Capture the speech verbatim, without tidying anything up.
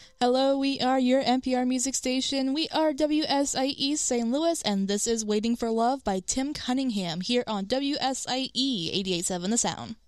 Hello, we are your N P R music station. We are W S I E Saint Louis, and this is Waiting for Love by Tim Cunningham here on W S I E eighty-eight point seven The Sound.